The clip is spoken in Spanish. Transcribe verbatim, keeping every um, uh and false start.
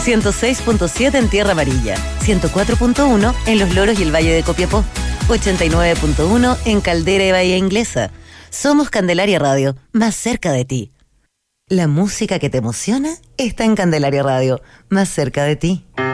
ciento seis punto siete en Tierra Amarilla, ciento cuatro punto uno en Los Loros y el Valle de Copiapó, ochenta y nueve punto uno en Caldera y Bahía Inglesa. Somos Candelaria Radio, más cerca de ti. La música que te emociona está en Candelaria Radio, más cerca de ti.